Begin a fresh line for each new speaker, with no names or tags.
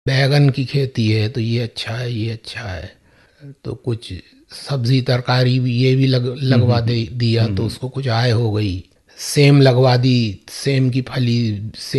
बैगन की खेती है तो ये अच्छा है, ये अच्छा है। तो कुछ सब्जी तरकारी भी ये भी लगवा दे दिया तो
हम्म।
उसको कुछ आय हो गई। सेम लगवा दी, सेम की फली,